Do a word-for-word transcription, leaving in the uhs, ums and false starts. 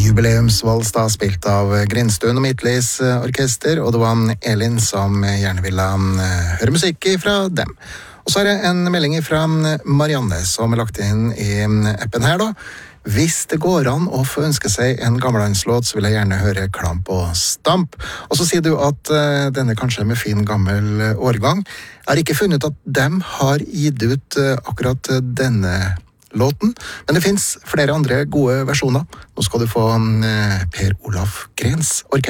jubileumsvals da, spilt av Grindstuen og Midtlis orkester, og det var Elin som gjerne ville høre musikk fra dem. Og så er det en melding fra Marianne som er lagt inn i appen her da. Hvis det går an å få ønske seg en gammellandslåt, så vil jeg gjerne høre Klamp og Stamp. Og så sier du at uh, denne kanskje er med fin gammel årgang. Jeg har ikke funnet at dem har gitt ut uh, akkurat denne låten, men det finnes flere andre gode versjoner. Nå skal du få uh, Per Olaf Grens orkester.